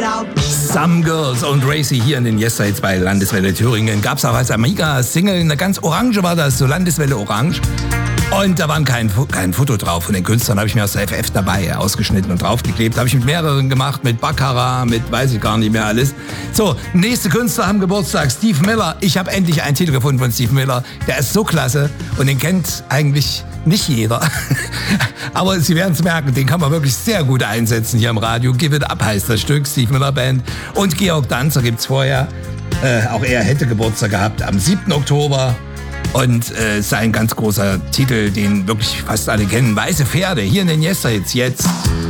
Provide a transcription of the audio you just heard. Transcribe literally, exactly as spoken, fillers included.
Some Girls und Racy hier in den Yesterdays bei Landeswelle Thüringen. Gab's auch als Amiga-Single, eine ganz orange war das, so Landeswelle Orange. Und da war kein, kein Foto drauf von den Künstlern, habe ich mir aus der F F dabei ausgeschnitten und draufgeklebt. Habe ich mit mehreren gemacht, mit Baccarat, mit weiß ich gar nicht mehr alles. So, nächste Künstler haben Geburtstag, Steve Miller. Ich habe endlich einen Titel gefunden von Steve Miller. Der ist so klasse und den kennt eigentlich nicht jeder. Aber Sie werden es merken, den kann man wirklich sehr gut einsetzen hier im Radio. Give It Up heißt das Stück, Steve Miller Band. Und Georg Danzer gibt's vorher. Äh, auch er hätte Geburtstag gehabt am siebten Oktober. Und äh, sein ganz großer Titel, den wirklich fast alle kennen, Weiße Pferde, hier in den Yesterdays jetzt.